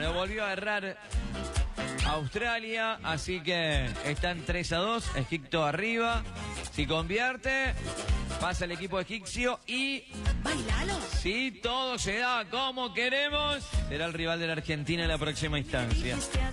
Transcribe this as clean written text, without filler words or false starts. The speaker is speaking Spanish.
Lo volvió a errar Australia, así que están 3-2, Egipto arriba. Si convierte, pasa el equipo egipcio y... ¡Bailalo! Si todo se da como queremos, será el rival de la Argentina en la próxima instancia.